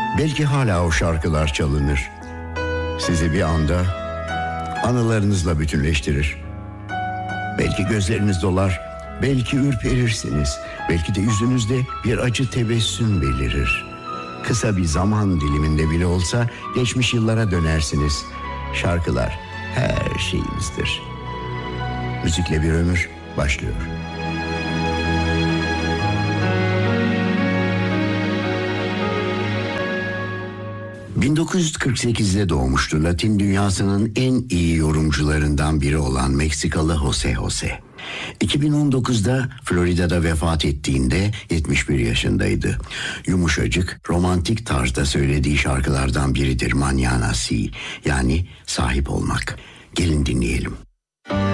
Belki hala o şarkılar çalınır. Sizi bir anda anılarınızla bütünleştirir. Belki gözleriniz dolar, belki ürperirsiniz. Belki de yüzünüzde bir acı tebessüm belirir. Kısa bir zaman diliminde bile olsa geçmiş yıllara dönersiniz. Şarkılar her şeyimizdir. Müzikle bir ömür başlıyor. ...1948'de doğmuştu. Latin dünyasının en iyi yorumcularından biri olan Meksikalı Jose Jose. 2019'da Florida'da vefat ettiğinde 71 yaşındaydı. Yumuşacık, romantik tarzda söylediği şarkılardan biridir Mañana Si, yani sahip olmak. Gelin dinleyelim.